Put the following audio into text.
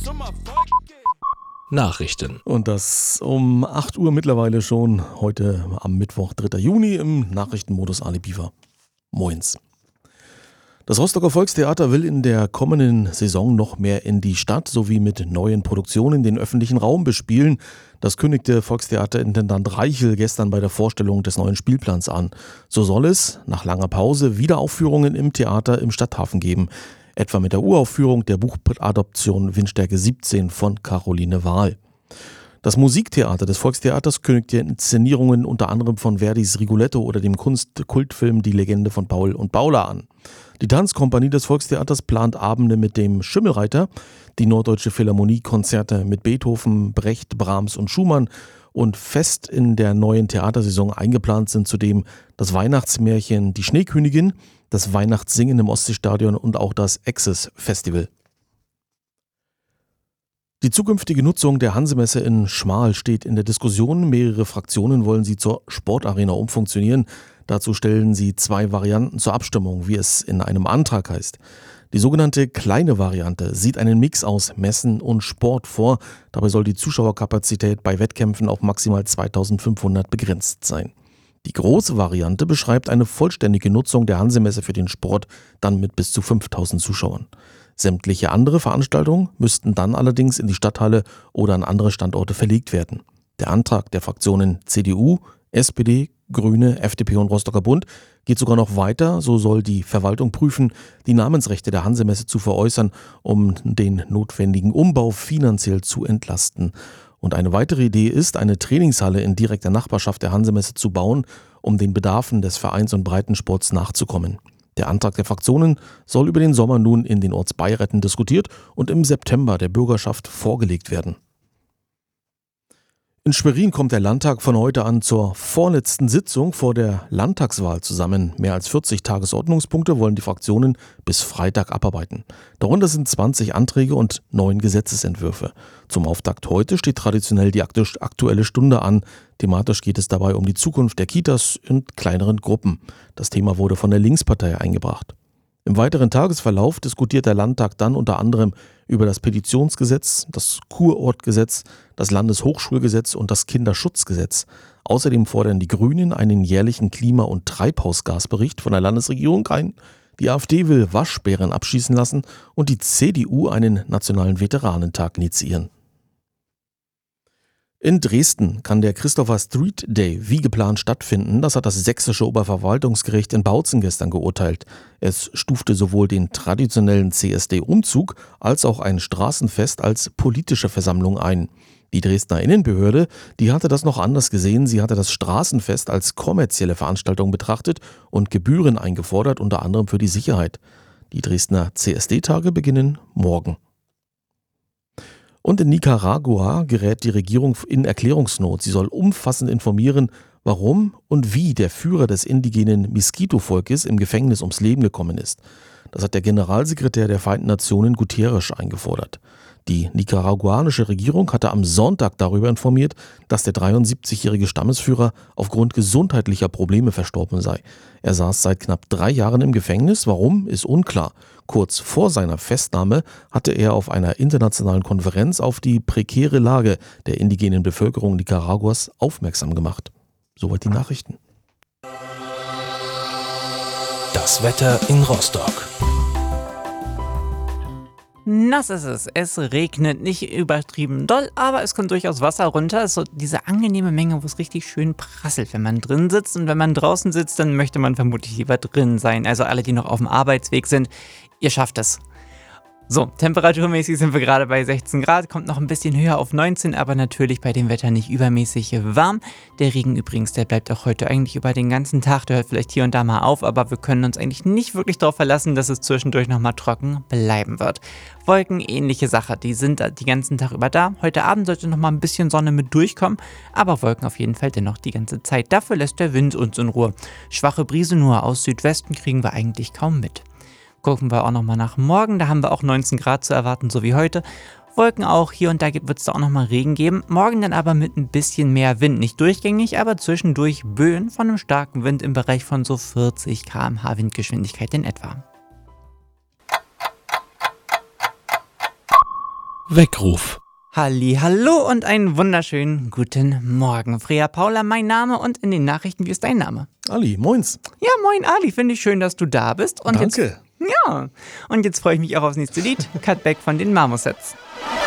Nachrichten. Und das um 8 Uhr mittlerweile schon, heute am Mittwoch, 3. Juni im Nachrichtenmodus Ali Biver. Moins. Das Rostocker Volkstheater will in der kommenden Saison noch mehr in die Stadt sowie mit neuen Produktionen den öffentlichen Raum bespielen. Das kündigte Volkstheaterintendant Reichel gestern bei der Vorstellung des neuen Spielplans an. So soll es nach langer Pause Wiederaufführungen im Theater im Stadthafen geben. Etwa mit der Uraufführung der Buchadaption Windstärke 17 von Caroline Wahl. Das Musiktheater des Volkstheaters kündigte Inszenierungen unter anderem von Verdis Rigoletto oder dem Kunstkultfilm Die Legende von Paul und Paula an. Die Tanzkompanie des Volkstheaters plant Abende mit dem Schimmelreiter, die Norddeutsche Philharmonie Konzerte mit Beethoven, Brecht, Brahms und Schumann und fest in der neuen Theatersaison eingeplant sind zudem das Weihnachtsmärchen Die Schneekönigin, das Weihnachtssingen im Ostseestadion und auch das Access Festival. Die zukünftige Nutzung der Hansemesse in Schmal steht in der Diskussion. Mehrere Fraktionen wollen sie zur Sportarena umfunktionieren. Dazu stellen sie 2 Varianten zur Abstimmung, wie es in einem Antrag heißt. Die sogenannte kleine Variante sieht einen Mix aus Messen und Sport vor. Dabei soll die Zuschauerkapazität bei Wettkämpfen auf maximal 2500 begrenzt sein. Die große Variante beschreibt eine vollständige Nutzung der Hansemesse für den Sport, dann mit bis zu 5000 Zuschauern. Sämtliche andere Veranstaltungen müssten dann allerdings in die Stadthalle oder an andere Standorte verlegt werden. Der Antrag der Fraktionen CDU, SPD, Grüne, FDP und Rostocker Bund geht sogar noch weiter. So soll die Verwaltung prüfen, die Namensrechte der Hansemesse zu veräußern, um den notwendigen Umbau finanziell zu entlasten. Und eine weitere Idee ist, eine Trainingshalle in direkter Nachbarschaft der Hansemesse zu bauen, um den Bedarfen des Vereins- und Breitensports nachzukommen. Der Antrag der Fraktionen soll über den Sommer nun in den Ortsbeiräten diskutiert und im September der Bürgerschaft vorgelegt werden. In Schwerin kommt der Landtag von heute an zur vorletzten Sitzung vor der Landtagswahl zusammen. Mehr als 40 Tagesordnungspunkte wollen die Fraktionen bis Freitag abarbeiten. Darunter sind 20 Anträge und 9 Gesetzesentwürfe. Zum Auftakt heute steht traditionell die Aktuelle Stunde an. Thematisch geht es dabei um die Zukunft der Kitas und kleineren Gruppen. Das Thema wurde von der Linkspartei eingebracht. Im weiteren Tagesverlauf diskutiert der Landtag dann unter anderem über das Petitionsgesetz, das Kurortgesetz, das Landeshochschulgesetz und das Kinderschutzgesetz. Außerdem fordern die Grünen einen jährlichen Klima- und Treibhausgasbericht von der Landesregierung ein. Die AfD will Waschbären abschießen lassen und die CDU einen nationalen Veteranentag initiieren. In Dresden kann der Christopher Street Day wie geplant stattfinden. Das hat das sächsische Oberverwaltungsgericht in Bautzen gestern geurteilt. Es stufte sowohl den traditionellen CSD-Umzug als auch ein Straßenfest als politische Versammlung ein. Die Dresdner Innenbehörde, die hatte das noch anders gesehen. Sie hatte das Straßenfest als kommerzielle Veranstaltung betrachtet und Gebühren eingefordert, unter anderem für die Sicherheit. Die Dresdner CSD-Tage beginnen morgen. Und in Nicaragua gerät die Regierung in Erklärungsnot. Sie soll umfassend informieren, warum und wie der Führer des indigenen Miskito-Volkes im Gefängnis ums Leben gekommen ist. Das hat der Generalsekretär der Vereinten Nationen Guterres eingefordert. Die nicaraguanische Regierung hatte am Sonntag darüber informiert, dass der 73-jährige Stammesführer aufgrund gesundheitlicher Probleme verstorben sei. Er saß seit knapp 3 Jahren im Gefängnis. Warum, ist unklar. Kurz vor seiner Festnahme hatte er auf einer internationalen Konferenz auf die prekäre Lage der indigenen Bevölkerung Nicaraguas aufmerksam gemacht. Soweit die Nachrichten. Das Wetter in Rostock. Nass ist es. Es regnet nicht übertrieben doll, aber es kommt durchaus Wasser runter. Es ist so diese angenehme Menge, wo es richtig schön prasselt, wenn man drin sitzt. Und wenn man draußen sitzt, dann möchte man vermutlich lieber drin sein. Also alle, die noch auf dem Arbeitsweg sind, ihr schafft es. So, temperaturmäßig sind wir gerade bei 16 Grad, kommt noch ein bisschen höher auf 19, aber natürlich bei dem Wetter nicht übermäßig warm. Der Regen übrigens, der bleibt auch heute eigentlich über den ganzen Tag, der hört vielleicht hier und da mal auf, aber wir können uns eigentlich nicht wirklich darauf verlassen, dass es zwischendurch nochmal trocken bleiben wird. Wolken, ähnliche Sache, die sind den ganzen Tag über da. Heute Abend sollte nochmal ein bisschen Sonne mit durchkommen, aber Wolken auf jeden Fall dennoch die ganze Zeit. Dafür lässt der Wind uns in Ruhe. Schwache Brise nur aus Südwesten kriegen wir eigentlich kaum mit. Gucken wir auch nochmal nach morgen, da haben wir auch 19 Grad zu erwarten, so wie heute. Wolken auch, hier und da wird es da auch nochmal Regen geben. Morgen dann aber mit ein bisschen mehr Wind, nicht durchgängig, aber zwischendurch Böen von einem starken Wind im Bereich von so 40 km/h Windgeschwindigkeit in etwa. Weckruf. Hallo und einen wunderschönen guten Morgen. Freya Paula, mein Name, und in den Nachrichten, wie ist dein Name? Ali, moins. Ja, moin Ali, finde ich schön, dass du da bist. Und Danke. Und jetzt freue ich mich auch aufs nächste Lied, Cutback von den Marmosets.